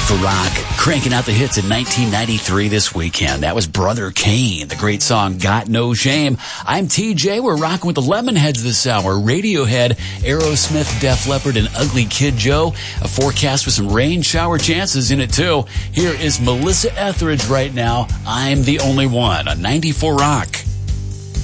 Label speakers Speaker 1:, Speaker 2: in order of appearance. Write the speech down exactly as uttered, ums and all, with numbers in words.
Speaker 1: for rock, cranking out the hits in nineteen ninety-three this weekend. That was Brother Kane, the great song Got No Shame. I'm T J. We're rocking with the Lemonheads this hour. Radiohead, Aerosmith, Def Leppard, and Ugly Kid Joe. A forecast with some rain shower chances in it, too. Here is Melissa Etheridge right now. I'm the Only One on ninety-four Rock.